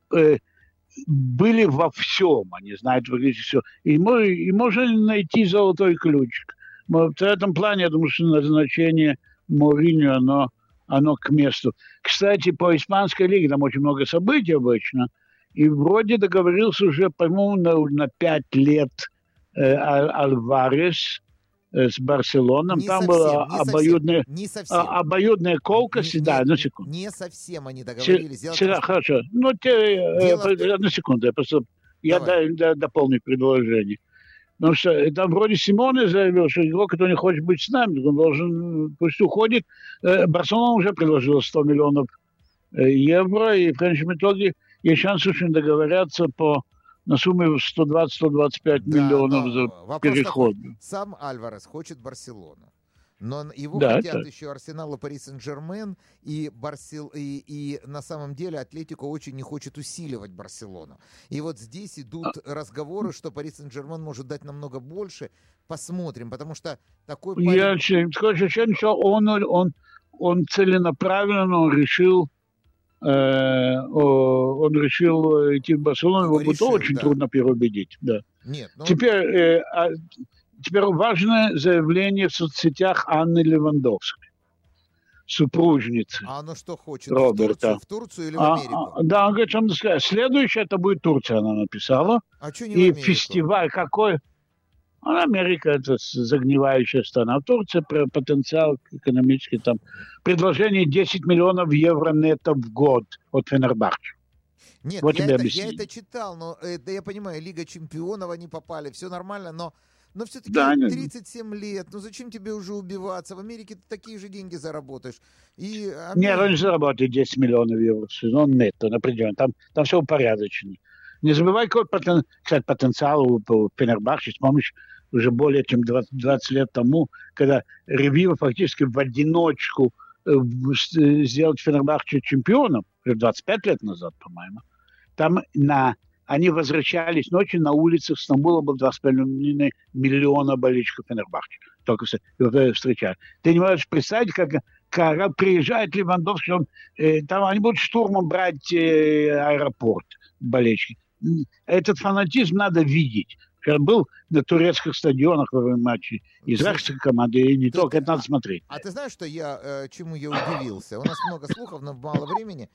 были во всем, они знают все. И можно найти золотой ключик. В этом плане, я думаю, что назначение Мауриньо, оно к месту. Кстати, по испанской лиге там очень много событий обычно. И вроде договорился уже, по-моему, на 5 лет Альварес с Барселоной. Там была обоюдная колкость. Да, одну секунду. Не совсем они договорились. Хорошо. Одну секунду. Я дополню предложение. Потому что там вроде Симоне заявил, что игрок, который не хочет быть с нами, он должен, пусть уходит. Барселона уже предложила 100 миллионов евро, и в конечном итоге есть шанс, что они договорятся на сумме 120-125 миллионов за переход. Сам Альварес хочет Барселону. Но его хотят еще Арсенал и Пари Сен-Жермен, и на самом деле Атлетико очень не хочет усиливать Барселону. И вот здесь идут разговоры, что Пари Сен-Жермен может дать намного больше. Посмотрим, потому что такой парень... Он целенаправленно, он решил идти в Барселону, его будет очень трудно переубедить. Да. Нет, Теперь важное заявление в соцсетях Анны Левандовской, супружницы Роберта. А она что хочет? В Турцию или в Америку? Да, он говорит, что следующее это будет Турция, она написала. А что не в Америку? И фестиваль какой? Америка это загнивающая страна. В Турции потенциал экономический там. Предложение 10 миллионов евро нетто в год от Фенербахче. Нет, вот я это читал, но я понимаю, Лига чемпионов они попали, все нормально, но все-таки 37 лет, зачем тебе уже убиваться? В Америке ты такие же деньги заработаешь. Нет, он не заработает 10 миллионов евро в сезон нетто, определенно. Там все упорядочено. Не забывай, какой потенциал у Фенербахче. Помнишь, уже более чем 20 лет тому, когда Ревива фактически в одиночку сделать Фенербахче чемпионом, уже 25 лет назад, по-моему, там они возвращались ночью, на улицах Стамбула было 2,5 миллиона болельщиков Фенербахче. Только встречали. Ты не можешь представить, как приезжает Левандовский, там они будут штурмом брать аэропорт, болельщики. Этот фанатизм надо видеть. Я был на турецких стадионах во время матчей израильской команды, и не только, это надо смотреть. А ты знаешь, чему я удивился? У нас много слухов, но мало времени.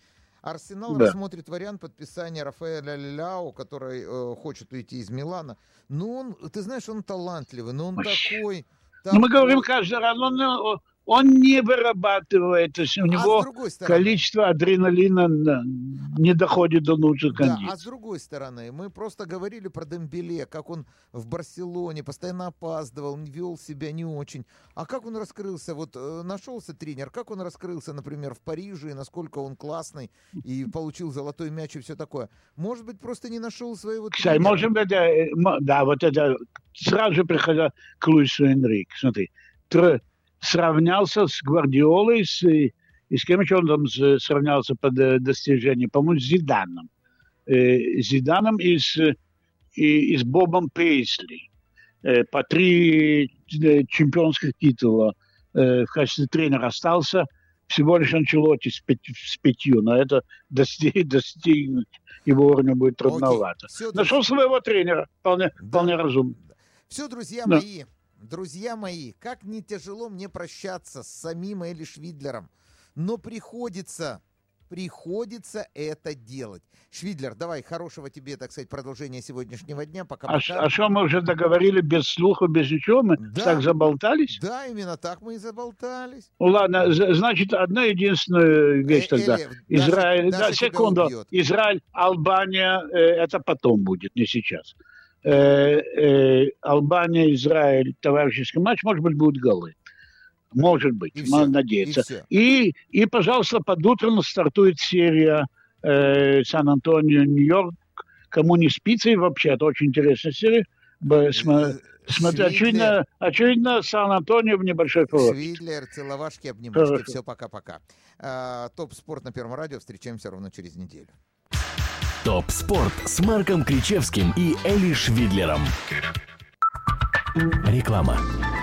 Арсенал рассмотрит вариант подписания Рафаэля Ляо, который хочет уйти из Милана. Ну, ты знаешь, он талантливый, но он такой... Но мы говорим каждый раз, он не вырабатывает, то есть у него количество адреналина не доходит до нужных кондиций. А с другой стороны, мы просто говорили про Дембеле, как он в Барселоне постоянно опаздывал, вел себя не очень. А как он раскрылся? Вот нашелся тренер, как он раскрылся, например, в Париже, и насколько он классный, и получил золотой мяч и все такое. Может быть, просто не нашел своего тренера? Кстати, может быть, да, вот это сразу же приходя к Луису Энрике. Смотри, сравнялся с Гвардиолой, и с кем еще он там сравнялся по достижению? По-моему, с Зиданом. Зиданом и с Бобом Пейсли. По 3 чемпионских титула в качестве тренера остался. Всего лишь Анчелотти с 5, но это достигнуть его уровня будет трудновато. Нашел своего тренера, вполне разумно. Все, друзья мои, как не тяжело мне прощаться с самим Эли Швидлером, но приходится это делать. Швидлер, давай, хорошего тебе, так сказать, продолжения сегодняшнего дня. Пока. А что мы уже договорили без слуха, без ничего? Мы так заболтались? Да, именно так мы и заболтались. Ну ладно, значит, одна единственная вещь тогда. Израиль, секунду. Израиль, Албания, это потом будет, не сейчас. Албания, Израиль, товарищеский матч, может быть, будут голы. Может быть, можно надеяться. И, пожалуйста, под утро стартует серия Сан-Антонио, Нью-Йорк. Кому не спится, и вообще, это очень интересная серия. Смотри, очевидно, Сан-Антонио в небольшой фаворит. Швидлер, целовашки, обнимашки. Все, пока-пока. Топ-спорт на Первом радио. Встречаемся ровно через неделю. Топ-спорт с Марком Кричевским и Эли Швидлером. Реклама.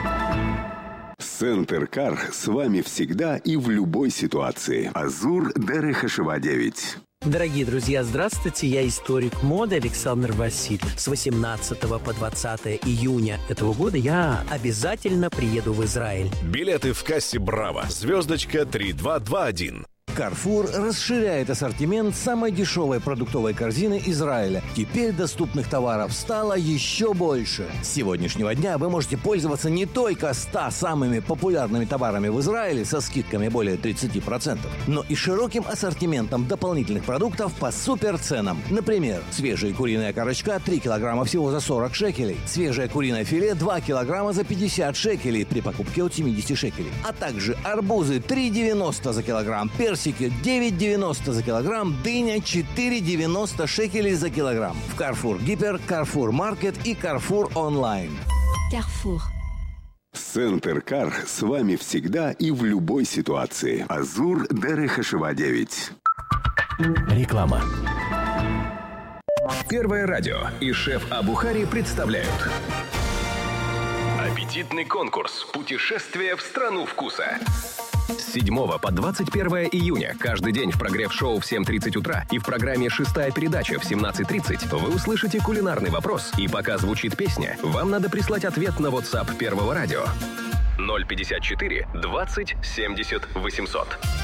Центр Кар с вами всегда и в любой ситуации. Азур Дерех Ашева 9. Дорогие друзья, здравствуйте, я историк моды Александр Васильев. С 18 по 20 июня этого года я обязательно приеду в Израиль. Билеты в кассе «Браво». Звездочка 3221. Carrefour расширяет ассортимент самой дешевой продуктовой корзины Израиля. Теперь доступных товаров стало еще больше. С сегодняшнего дня вы можете пользоваться не только 100 самыми популярными товарами в Израиле со скидками более 30%, но и широким ассортиментом дополнительных продуктов по суперценам. Например, свежая куриная корочка 3 килограмма всего за 40 шекелей, свежее куриное филе 2 килограмма за 50 шекелей при покупке от 70 шекелей, а также арбузы 3,90 за килограмм, персики 9,90 за килограмм, дыня 4,90 шекелей за килограмм. В Carrefour Гипер, Carrefour Маркет и Carrefour Онлайн. Carrefour. Центр Кар с вами всегда и в любой ситуации. Азур Дерех Ашева 9. Реклама. Первое радио и шеф Абухари представляют аппетитный конкурс «Путешествие в страну вкуса». С 7 по 21 июня каждый день в прогрев-шоу в 7:30 утра и в программе «Шестая передача» в 17:30 вы услышите кулинарный вопрос, и пока звучит песня, вам надо прислать ответ на WhatsApp Первого радио 054 20 70 800.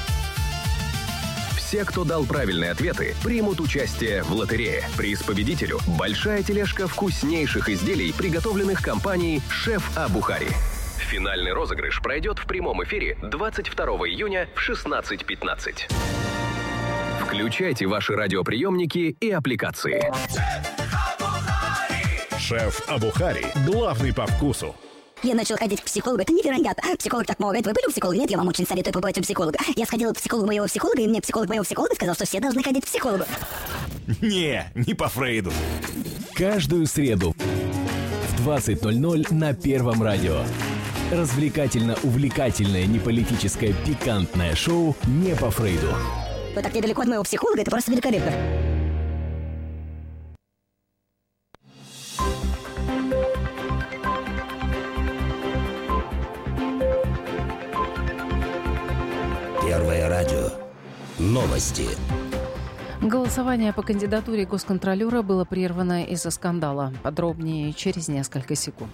Все, кто дал правильные ответы, примут участие в лотерее. Приз победителю – большая тележка вкуснейших изделий, приготовленных компанией «Шеф Абухари». Финальный розыгрыш пройдет в прямом эфире 22 июня в 16:15. Включайте ваши радиоприемники и аппликации. Шеф Абухари. Главный по вкусу. Я начал ходить к психологу, это невероятно. Психолог так много. Вы были у психолога? Нет, я вам очень советую побывать у психолога. Я сходил к психологу моего психолога, и мне психолог моего психолога сказал, что все должны ходить к психологу. Не по Фрейду. Каждую среду в 20:00 на Первом радио. Развлекательно-увлекательное, неполитическое, пикантное шоу «Не по Фрейду». Вы так недалеко от моего психолога, это просто великолепно. Первое радио. Новости. Голосование по кандидатуре госконтролера было прервано из-за скандала. Подробнее через несколько секунд.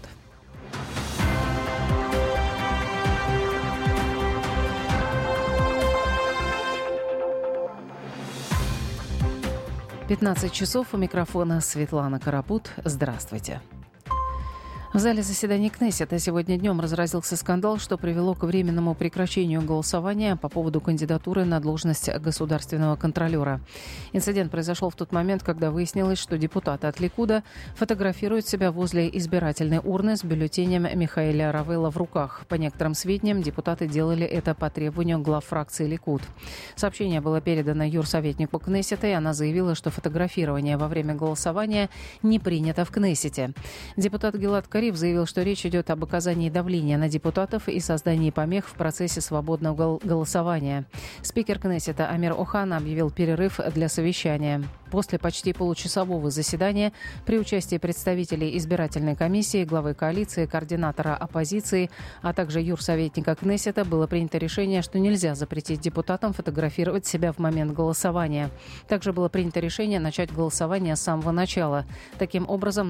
15 часов. У микрофона Светлана Карапут. Здравствуйте. В зале заседаний Кнессета сегодня днем разразился скандал, что привело к временному прекращению голосования по поводу кандидатуры на должность государственного контролера. Инцидент произошел в тот момент, когда выяснилось, что депутаты от Ликуда фотографируют себя возле избирательной урны с бюллетенем Михаэля Равела в руках. По некоторым сведениям, депутаты делали это по требованию глав фракции Ликуд. Сообщение было передано юрсоветнику Кнессета, и она заявила, что фотографирование во время голосования не принято в Кнессете. Депутат Гилад Кариб заявил, что речь идет об оказании давления на депутатов и создании помех в процессе свободного голосования. Спикер Кнессета Амир Охан объявил перерыв для совещания. После почти получасового заседания при участии представителей избирательной комиссии, главы коалиции, координатора оппозиции, а также юрсоветника Кнессета было принято решение, что нельзя запретить депутатам фотографировать себя в момент голосования. Также было принято решение начать голосование с самого начала. Таким образом,